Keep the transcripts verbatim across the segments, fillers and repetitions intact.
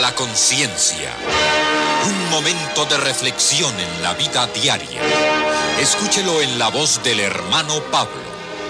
La conciencia. Un momento de reflexión en la vida diaria. Escúchelo en la voz del hermano Pablo.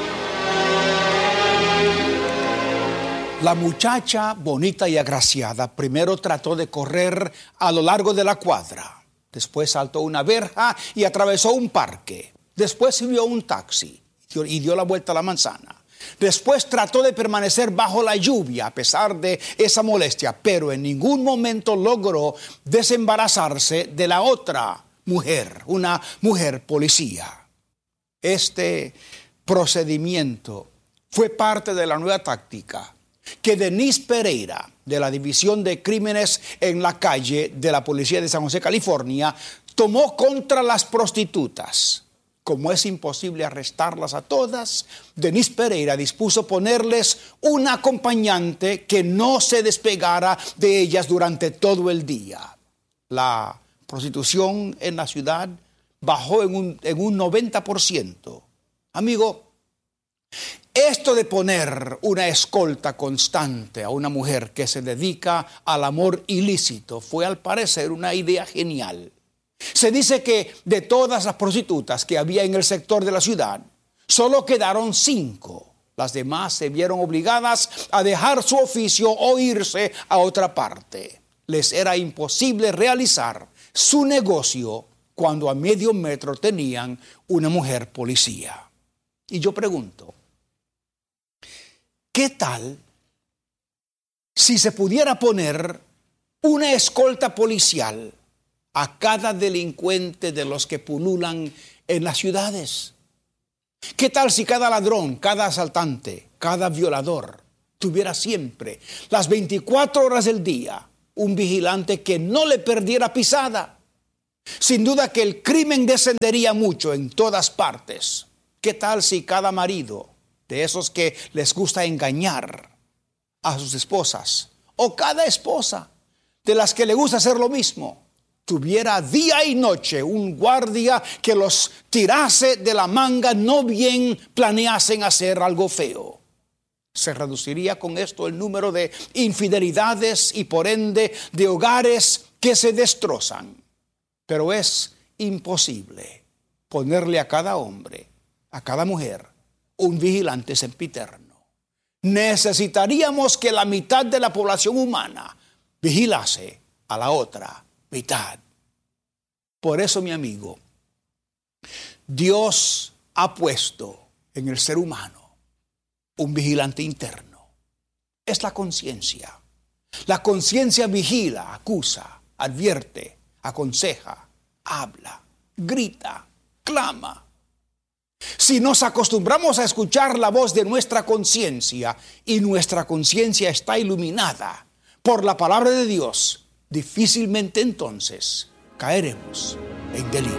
La muchacha, bonita y agraciada, primero trató de correr a lo largo de la cuadra. Después saltó una verja y atravesó un parque. Después subió un taxi y dio la vuelta a la manzana. Después trató de permanecer bajo la lluvia a pesar de esa molestia, pero en ningún momento logró desembarazarse de la otra mujer, una mujer policía. Este procedimiento fue parte de la nueva táctica que Denise Pereira, de la División de Crímenes en la Calle de la Policía de San José, California, tomó contra las prostitutas. Como es imposible arrestarlas a todas, Denise Pereira dispuso ponerles un acompañante que no se despegara de ellas durante todo el día. La prostitución en la ciudad bajó en un, en un noventa por ciento. Amigo, esto de poner una escolta constante a una mujer que se dedica al amor ilícito fue al parecer una idea genial. Se dice que de todas las prostitutas que había en el sector de la ciudad, solo quedaron cinco. Las demás se vieron obligadas a dejar su oficio o irse a otra parte. Les era imposible realizar su negocio cuando a medio metro tenían una mujer policía. Y yo pregunto, ¿qué tal si se pudiera poner una escolta policial a cada delincuente de los que pululan en las ciudades? ¿Qué tal si cada ladrón, cada asaltante, cada violador tuviera siempre, las veinticuatro horas del día, un vigilante que no le perdiera pisada? Sin duda que el crimen descendería mucho en todas partes. ¿Qué tal si cada marido, de esos que les gusta engañar a sus esposas, o cada esposa, de las que le gusta hacer lo mismo, tuviera día y noche un guardia que los tirase de la manga, no bien planeasen hacer algo feo? Se reduciría con esto el número de infidelidades y por ende de hogares que se destrozan. Pero es imposible ponerle a cada hombre, a cada mujer, un vigilante sempiterno. Necesitaríamos que la mitad de la población humana vigilase a la otra mitad. Por eso, mi amigo, Dios ha puesto en el ser humano un vigilante interno. Es la conciencia. La conciencia vigila, acusa, advierte, aconseja, habla, grita, clama. Si nos acostumbramos a escuchar la voz de nuestra conciencia y nuestra conciencia está iluminada por la palabra de Dios, difícilmente entonces caeremos en delito.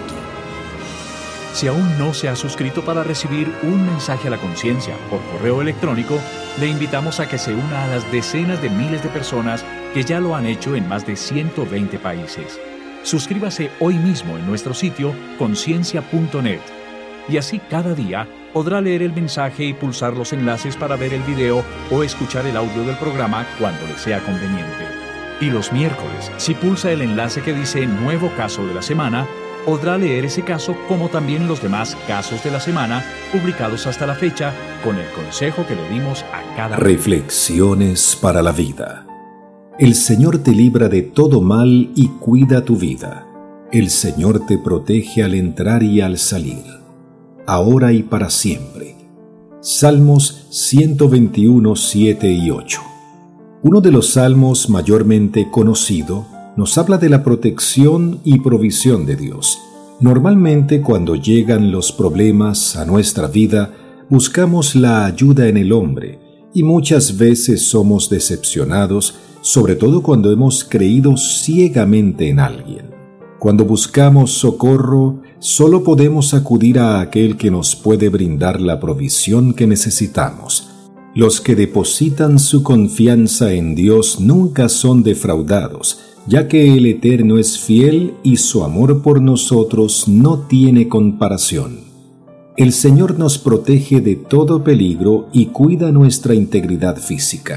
Si aún no se ha suscrito para recibir un mensaje a la conciencia por correo electrónico, le invitamos a que se una a las decenas de miles de personas que ya lo han hecho en más de ciento veinte países. Suscríbase hoy mismo en nuestro sitio conciencia punto net y así cada día podrá leer el mensaje y pulsar los enlaces para ver el video o escuchar el audio del programa cuando le sea conveniente. Y los miércoles, si pulsa el enlace que dice Nuevo Caso de la Semana, podrá leer ese caso como también los demás casos de la semana publicados hasta la fecha con el consejo que le dimos a cada uno. Reflexiones para la vida. El Señor te libra de todo mal y cuida tu vida. El Señor te protege al entrar y al salir, ahora y para siempre. Salmos ciento veintiuno, siete y ocho. Uno de los salmos mayormente conocido nos habla de la protección y provisión de Dios. Normalmente, cuando llegan los problemas a nuestra vida, buscamos la ayuda en el hombre y muchas veces somos decepcionados, sobre todo cuando hemos creído ciegamente en alguien. Cuando buscamos socorro, solo podemos acudir a aquel que nos puede brindar la provisión que necesitamos. Los que depositan su confianza en Dios nunca son defraudados, ya que el Eterno es fiel y su amor por nosotros no tiene comparación. El Señor nos protege de todo peligro y cuida nuestra integridad física.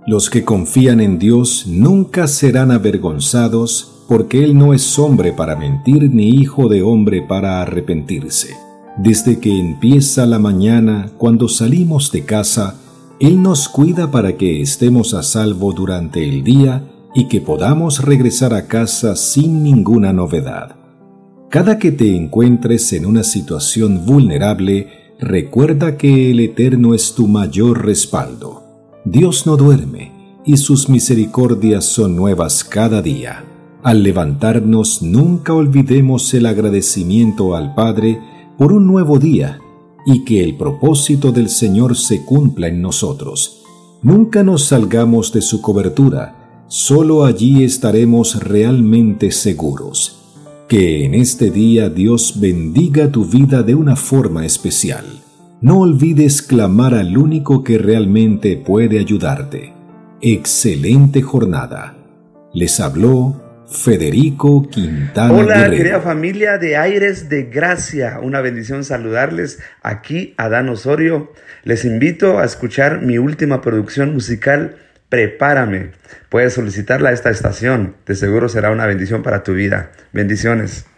Los que confían en Dios nunca serán avergonzados, porque Él no es hombre para mentir ni hijo de hombre para arrepentirse. Desde que empieza la mañana, cuando salimos de casa, Él nos cuida para que estemos a salvo durante el día y que podamos regresar a casa sin ninguna novedad. Cada que te encuentres en una situación vulnerable, recuerda que el Eterno es tu mayor respaldo. Dios no duerme y sus misericordias son nuevas cada día. Al levantarnos, nunca olvidemos el agradecimiento al Padre por un nuevo día y que el propósito del Señor se cumpla en nosotros. Nunca nos salgamos de su cobertura, solo allí estaremos realmente seguros. Que en este día Dios bendiga tu vida de una forma especial. No olvides clamar al único que realmente puede ayudarte. Excelente jornada. Les habló Federico Quintana Hola, Guerrero. querida familia de Aires de Gracia. Una bendición saludarles. Aquí Adán Osorio. Les invito a escuchar mi última producción musical, Prepárame. Puedes solicitarla a esta estación. De seguro será una bendición para tu vida. Bendiciones.